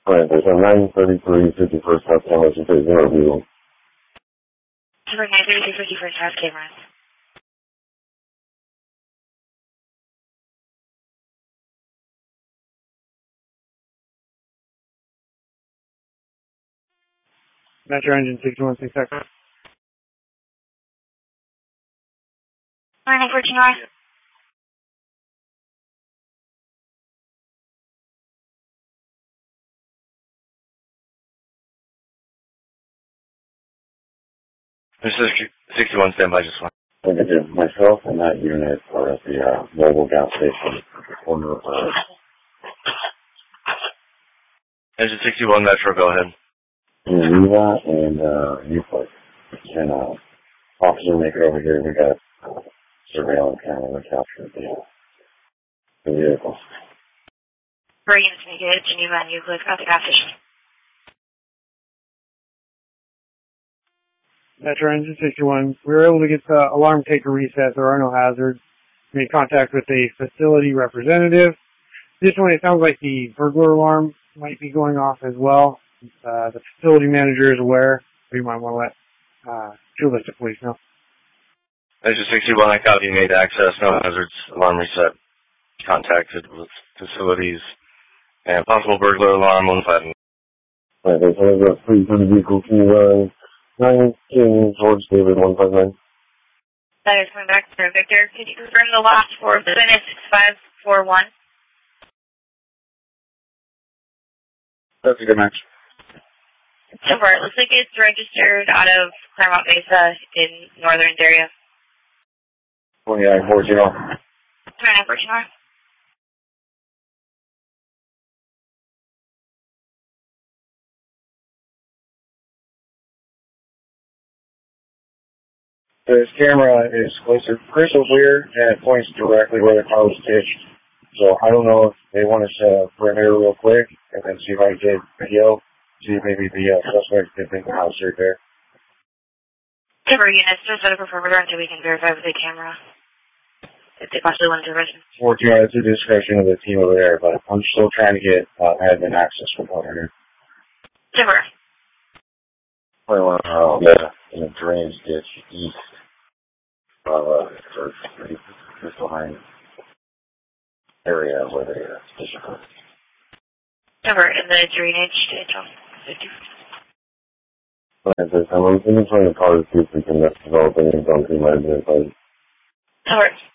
Alright, there's a 933 51st South camera, just a zero view. Number 933 51st South camera. Metro engine 616 second. 914 North. This is 61 standby, just one. Look at it, myself and that unit are at the mobile gas station at the corner of Engine 61 Metro, go ahead. Riva and Euclid. And officer, make it over here. We got surveillance camera to capture the vehicle. For units to make it, Geneva and Euclid got the gas station. Metro engine 61. We were able to get the alarm taker reset. There are no hazards. Made contact with a facility representative. Additionally, it sounds like the burglar alarm might be going off as well. The facility manager is aware. We might want to let Chula police know. Engine 61, I copy, made access, no hazards, alarm reset, contacted with facilities, and possible burglar alarm on 5. Right, there's only got 3 for the vehicle. Can you 19 George David 159? That is coming back for Victor. Could you confirm the last four of the witness 6541? That's a good match. So far, it looks like it's registered out of Claremont Mesa in northern area. 2940. 2914 North. This camera is crystal clear and it points directly where the car was pitched. So I don't know if they want to set a perimeter real quick and then see if I can get video. See if maybe the suspect can think the house right there. Timber units, just set up a perimeter until we can verify with the camera. If they possibly want intervention. 14, it's a discretion of the team over there, but I'm still trying to get admin access from over here. Timber. In a drainage ditch east of just behind area where the station is. Timber in the drainage ditch on 50. I'm trying to call to see if we can develop any bumping my admin. Timber.